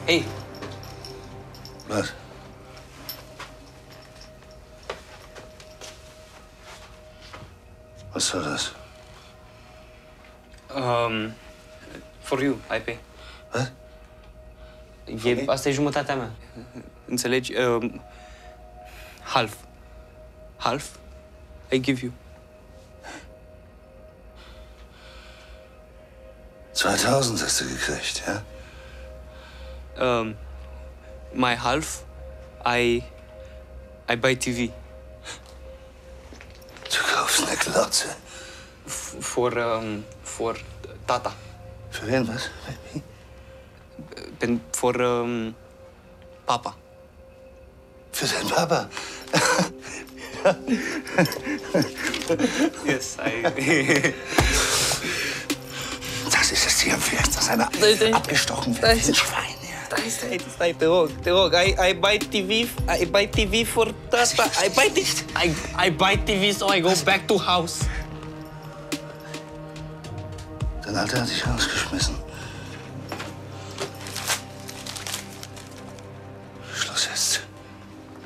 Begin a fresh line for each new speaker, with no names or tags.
Hey.
Was? Was soll das?
For you, I pay.
Was?
Asta e jumătatea mea. Înțelegi? Half. Half, I give you.
2000 hast du gekriegt, ja?
My half, I buy TV.
Du kaufst eine Glotze.
For tata.
Für wen was?
For papa.
Für deinen Papa?
Yes,
Das ist das Tier am Fest, das einer abgestochen wird. Das ist ein Schwein, ja.
Stai, te rog. I buy TV for tata. I buy TV so I go back to house.
Dein Alter hat dich rausgeschmissen.